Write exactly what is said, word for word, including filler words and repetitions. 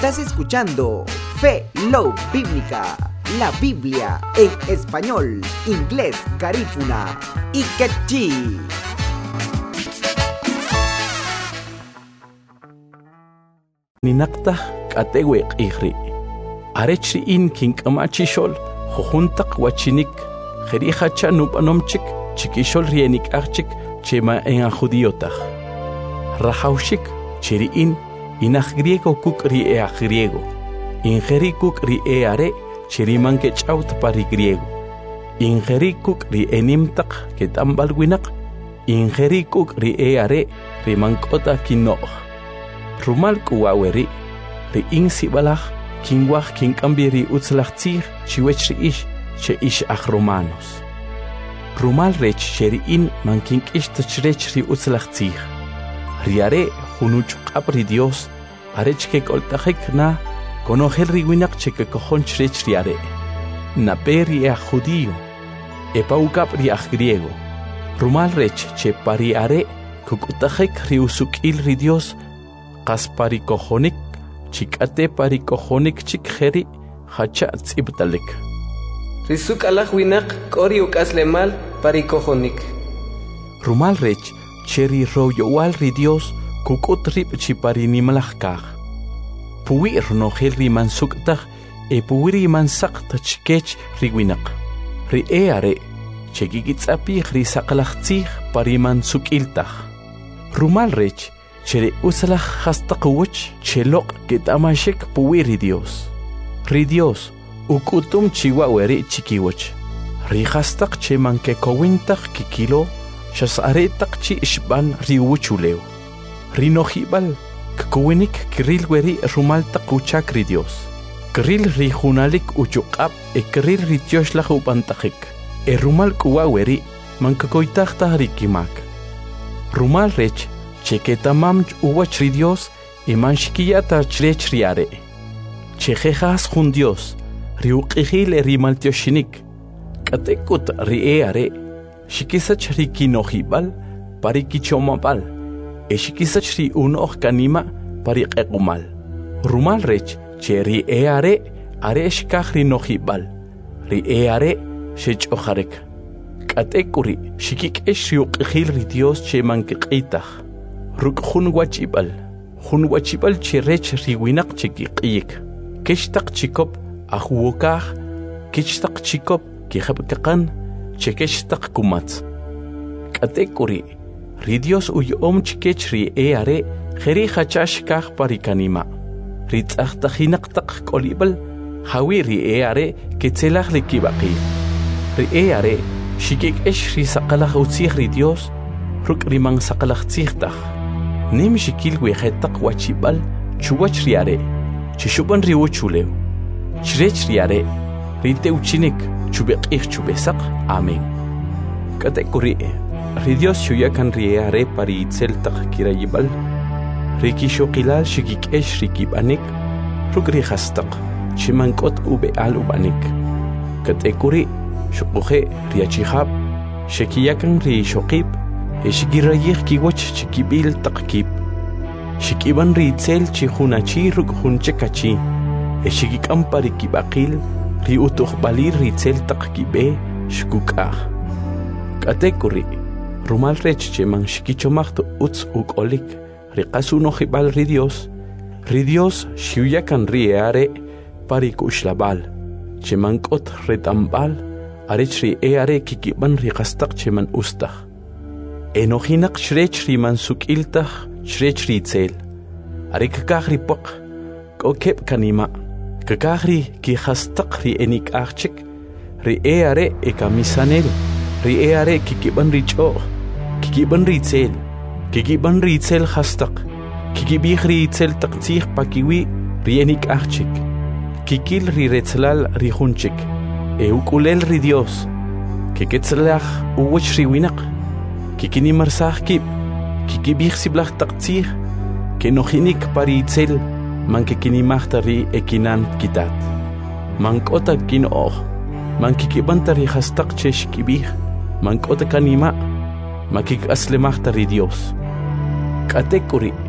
Estás escuchando Fe Love Bíblica, la Biblia en español, inglés, garífuna y quechí. Ninaqta katewe qihri. Arechri in kink'amachishol, jujuntaq wachinik, jerihacha nupanomchik, chikishol rienik archik, chema en a judiotaj. Rajaushik, cheriin, inaj griego kuk rie a griego. Ingeri kuk rie are, cheriman que chaut pari griego. Ingeri kuk rie nimtaq, que tambalwinak. Ingeri kuk rie are, rimankota kinoj. Rumal kuwaweri, ri insi balaj, kinwaj kinkambiri utzlachtzir, chiwech ri ish, che ish ach romanos. Rumal rech cheri in man kink ish tachrech ri utzlachtzir. Riare, junuch kapri Dios, arech ke koltajek na, konojel riwinak che ke kojon chrech riare. Naperi a judío, epau kapri a griego. Rumal rech che pariare, kukutajek ri usukil ri Dios, Qas parikojonik, chikate parikojonik chikheri, hacha tzibtalik. Risuk alaj winak, kori ukaslemal parikojonik. Rumal rech, cheri royowal ri Dios, kukut rip chiparinimalajkaj. Puwir nojel riman suktaj, e puwiri man sakta chikech riwinak. Ri eare, chekikitzapi ri sakalajtzij pariman sukiltaj. Rumal rech, Chere usalaj hastaqwach chelok ketamashek puwiri Dios. Ri Dios, ukutum chiwaweri chikiwach. Ri hastaq che manke kowintak kikilo, shasaretak chi ishban ri wuchuleo. Ri nojibal, kkowinik kril weri rumaltak uchak ri Dios. Kril ri junalik uchukap e kril ri tioslaj upantajik. E rumal kuwaweri mankakoitakta rikimak. Rumal rech, Chequetamam uwach ri Dios, y manshkiyata chrech riare. Chejejas jun Dios, riuqihil e rimaltioshinik. Katekut rieare, shikisach rikinojibal, parikichomabal, e shikisach ri unoch kanima, pariquegumal. Rumal rech, che rieare, are shkach rinojibal, rieare, shech ojarek. Katekuri, shikik esh riuqihil ri Dios che mankiqitaj. Ruk hun wachibal, hun wachibal chirech riwinak chikiqiyik. Kishtaq chikop ahuokaj, kishtaq chikop kihabkakan, chekishtaq kumatz. Katekuri, ri Dios uyom chikech ri eare, jeri hachashkaj parikanima. Ri tzahtajinaqtaq kolibal, hawi ri eare, ketzelaj likibaqi. Ri eare, shikik esh ri saqalaj utzij ri Dios, ruk riman saqalaj tzijtaj. Nim shikil wejetaq wachibal, chuwach riare, chishuban riuchuleo. Chrech riare, rite uchinik, chubeqih chubesaq, amen. Katekuri, ri Dios shuyakan riare pari itzeltaq kirayibal, rikishokilal shikikesh rikibanik, ruk rihastaq, chimankot ube al ubanik. Katekuri, shukuje riachihab, shekiyakan rishokib, Eshigirayih kiwach chikibil taqkib. Shikiban ritzel chihunachi ruk hunchekachi. Eshigikam parikibakil ri utukhbalir ritzel taqkibe shkukah. Katekuri, rumal rech che man shikichomachto utz ukolik. Riqasuno jibal ri Dios. Ri Dios shiuyakan rieare parikushlabal. Che mankot retambal. Arech ri eare kikiban riqastaq che man ustaj. Enojinak chrech riman sukiltaj, chrech ritzel. Are kakahri pok, kokep kanima. Kakahri ki hastaq ri enik archik, ri eare e kamisanel, ri eare kikiban richo, kikiban ritzel, kikiban ritzel hastaq, kikibih ritzel taqtzih pakiwi ri enik archik, kikil ri retzlal ri hunchik, e ukulel ri Dios, keketzlaj uwach ri winak. Kikini marsaj kip, kikibih siblaj taqtzih, que nojinik paritzel, man kikini mahtari ekinan kitat. Man kota kin oh, man kikibantari hastaq chesh kibih, man kota kanima, makik asle mahtari Dios. Katekuri,